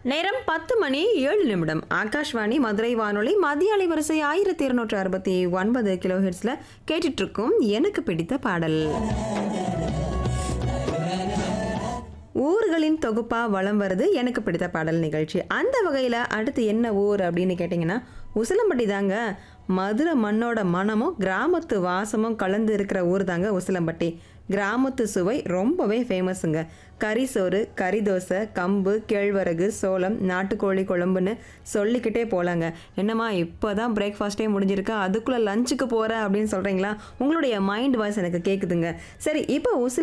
நேரம் 10:07 ஆகாஷ்வாணி மதுரை வானொலி மத்திய அலைவரிசை 1269 கிலோஹெர்ட்ஸ்ல கேட்டுட்டு இருக்கும் எனக்கு பிடித்த பாடல். ஊர்களின் தொகுப்பா வலம் வருது எனக்கு பிடித்த பாடல் நிகழ்ச்சி. அந்த வகையில் அடுத்து என்ன ஊர் அப்படின்னு கேட்டிங்கன்னா உசிலம்பட்டி தாங்க. மதுரை மண்ணோட மனமும் கிராமத்து வாசமும் கலந்து இருக்கிற ஊர் தாங்க உசிலம்பட்டி. கிராமத்து சுவை ரொம்பவே ஃபேமஸுங்க. கறி சோறு, கறி தோசை, கம்பு, கேழ்வரகு, சோளம், நாட்டுக்கோழி குழம்புன்னு சொல்லிக்கிட்டே போகலாங்க. என்னம்மா இப்போ தான் பிரேக்ஃபாஸ்ட்டே முடிஞ்சிருக்கா, அதுக்குள்ளே லஞ்சுக்கு போகிற அப்படின்னு சொல்கிறீங்களா? உங்களுடைய மைண்ட் வாய்ஸ் எனக்கு கேட்குதுங்க. சரி, இப்போ